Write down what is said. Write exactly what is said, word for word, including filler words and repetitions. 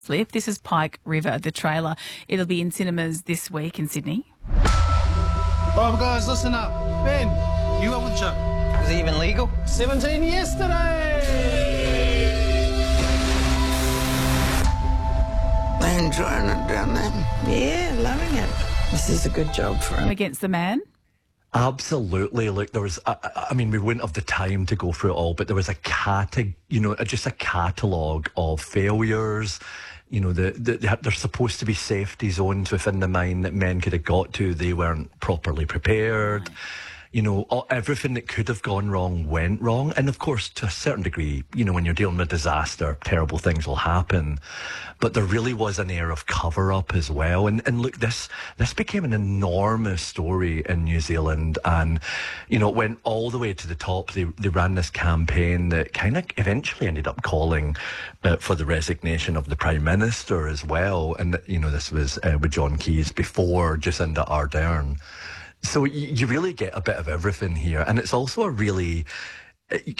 Flip. This is Pike River, the trailer. It'll be in cinemas this week in Sydney. All right, guys, listen up. Ben, you up with Joe? Is it even legal? seventeen yesterday! They enjoying it down there? Yeah, loving it. This is a good job for him. Against the Man. Absolutely. Look, there was, I, I mean, we wouldn't have the time to go through it all, but there was a cat, you know, just a catalogue of failures. You know, the, the, there's supposed to be safety zones within the mine that men could have got to. They weren't properly prepared. Right. You know, all, everything that could have gone wrong went wrong. And of course, to a certain degree, you know, when you're dealing with disaster, terrible things will happen. But there really was an air of cover-up as well. And, and look, this this became an enormous story in New Zealand. And, you know, it went all the way to the top. They, they ran this campaign that kind of eventually ended up calling uh, for the resignation of the Prime Minister as well. And, you know, this was uh, with John Keyes before Jacinda Ardern. So you really get a bit of everything here. And it's also a really